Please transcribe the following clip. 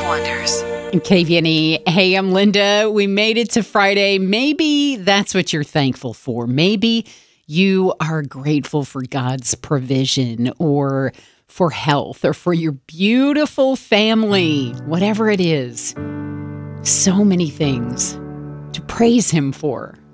Wonders. KVNE. Hey, I'm Linda. We made it to Friday. Maybe that's what you're thankful for. Maybe you are grateful for God's provision or for health or for your beautiful family, whatever it is. So many things to praise Him for.